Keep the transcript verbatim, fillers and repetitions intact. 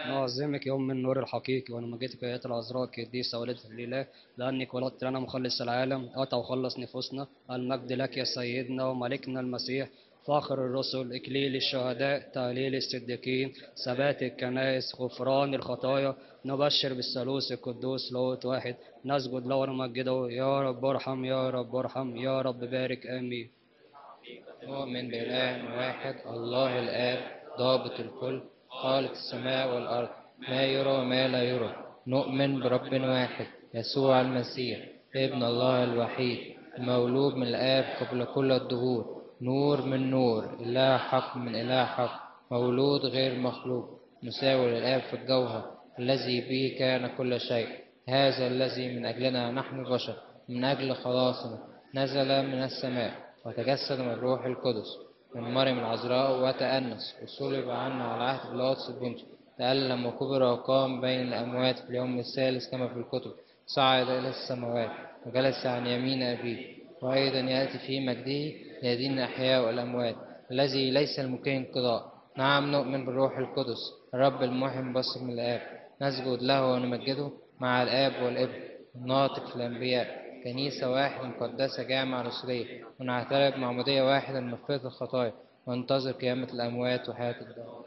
نعظمك يوم من النور الحقيقي ونمجدك يا آيات العذراء القديسة والدة الإله، لأنك ولدت لنا مخلص العالم أتى وخلص نفوسنا. المجد لك يا سيدنا وملكنا المسيح، فاخر الرسل، إكليل الشهداء، تهليل الصديقين، ثبات الكنائس، غفران الخطايا. نبشر بالثالوث القدوس لاهوت واحد، نسجد له ونمجده. يا رب ارحم، يا رب ارحم، يا رب بارك، آمين. نؤمن بإله واحد الله الآب ضابط الكل، خالق السماء والأرض، ما يرى وما لا يرى. نؤمن برب واحد يسوع المسيح ابن الله الوحيد، المولود من الآب قبل كل الدهور، نور من نور، إله حق من إله حق، مولود غير مخلوق، مساوي للآب في الجوهر، الذي به كان كل شيء. هذا الذي من أجلنا نحن البشر من أجل خلاصنا نزل من السماء وتجسد من الروح القدس من مريم العذراء وتأنس وصلب عنا على عهد بيلاطس البنطي، تألم وكبر وقام بين الأموات في اليوم الثالث كما في الكتب، صعد إلى السماوات وجلس عن يمين أبيه، وأيضا يأتي في مجده ليدين الأحياء والأموات، الذي ليس الممكن انقضاء. نعم نؤمن بالروح القدس الرب المحيي المبثق من الآب، نسجد له ونمجده مع الآب والابن الناطق في الأنبياء، كنيسة واحدة مقدسة جامعة رسولية، ونعترف معمودية واحدة لمغفرة الخطايا، وننتظر قيامة الأموات وحياة الدار.